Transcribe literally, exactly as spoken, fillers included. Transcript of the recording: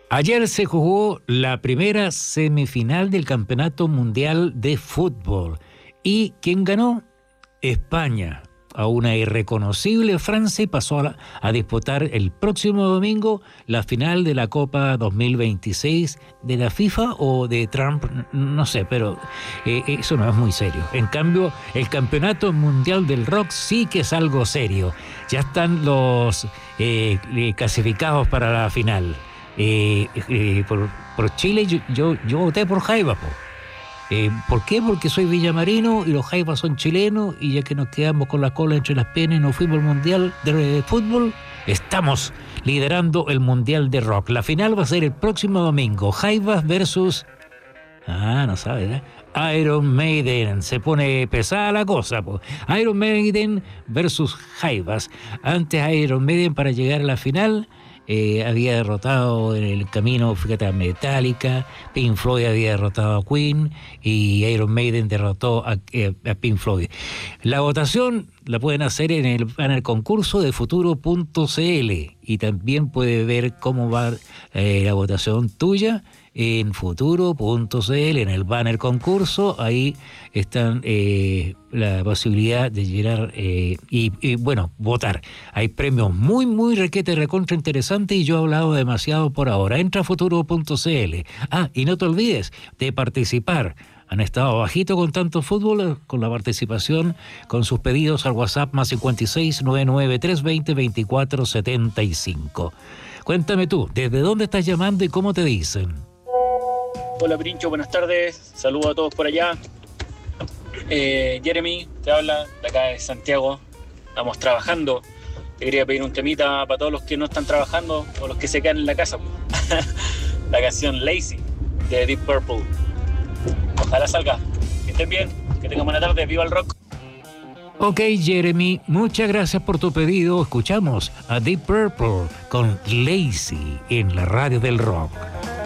Ayer se jugó la primera semifinal del Campeonato Mundial de Fútbol. ¿Y quién ganó? España. A una irreconocible Francia y pasó a, la, a disputar el próximo domingo la final de la Copa dos mil veintiséis de la FIFA o de Trump, no sé, pero eh, eso no es muy serio. En cambio, el Campeonato Mundial del Rock sí que es algo serio. Ya están los eh, clasificados para la final. Eh, eh, por, por Chile yo, yo, yo voté por Jaiba, po. Eh, ¿Por qué? Porque soy villamarino y los Jaivas son chilenos, y ya que nos quedamos con la cola entre las piernas y nos fuimos al Mundial de Fútbol, estamos liderando el Mundial de Rock. La final va a ser el próximo domingo, Jaivas versus... Ah, no sabes, ¿eh? Iron Maiden. Se pone pesada la cosa, po. Iron Maiden versus Jaivas. Antes Iron Maiden, para llegar a la final... Eh, había derrotado en el camino, fíjate, a Metallica, Pink Floyd había derrotado a Queen y Iron Maiden derrotó a, eh, a Pink Floyd. La votación la pueden hacer en el, en el concurso de futuro punto c l y también puede ver cómo va eh, la votación tuya en futuro punto c l, en el banner concurso. Ahí están eh, la posibilidad de llegar eh, y, y, bueno, votar. Hay premios muy, muy requete, recontra interesantes, y yo he hablado demasiado por ahora. Entra a futuro punto c l. Ah, y no te olvides de participar. Han estado bajito con tanto fútbol, con la participación, con sus pedidos al WhatsApp más cincuenta y seis, noventa y nueve, trescientos veinte, veinticuatro setenta y cinco. Cuéntame tú, ¿desde dónde estás llamando y cómo te dicen? Hola Pirincho, buenas tardes, saludos a todos por allá. eh, Jeremy te habla de acá de Santiago, estamos trabajando. Te quería pedir un temita para todos los que no están trabajando o los que se quedan en la casa. La canción Lazy de Deep Purple. Ojalá salga, que estén bien, que tengan buena tarde, viva el rock. Ok, Jeremy, muchas gracias por tu pedido. Escuchamos a Deep Purple con Lazy en la radio del rock.